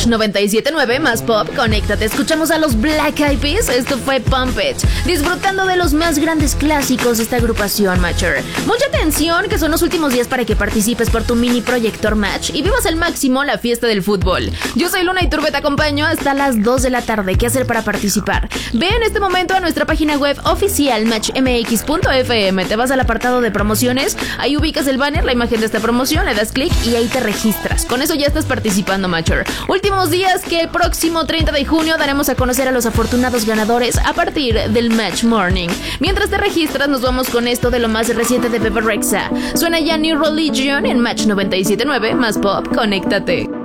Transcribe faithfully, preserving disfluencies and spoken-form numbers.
Match noventa y siete punto nueve más pop, conéctate. Escuchamos a los Black Eyed Peas. Esto fue Pump It. Disfrutando de los más grandes clásicos de esta agrupación, Matcher. Mucha atención, que son los últimos días para que participes por tu mini proyector Match y vivas al máximo la fiesta del fútbol. Yo soy Luna Iturbe, te acompaño hasta las dos de la tarde. ¿Qué hacer para participar? Ve en este momento a nuestra página web oficial match m x punto f m. Te vas al apartado de promociones, ahí ubicas el banner, la imagen de esta promoción, le das clic y ahí te registras. Con eso ya estás participando, Matcher. Últimos días, que el próximo treinta de junio daremos a conocer a los afortunados ganadores a partir del Match Morning. Mientras te registras, nos vamos con esto de lo más reciente de Bebe Rexha. Suena ya New Religion en Match noventa y siete punto nueve más pop, conéctate.